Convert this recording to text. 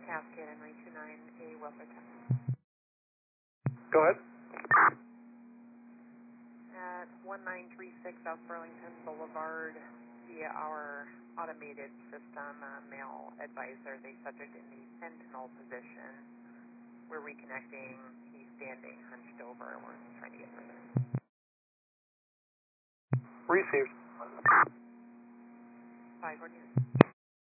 Cascade Henry 29A welfare check. Go ahead. At 1936 South Burlington Boulevard, via our automated system, male advisor, the subject in the sentinel position. We're reconnecting. He's standing hunched over. We're trying to get further. Received. 5 ordinance.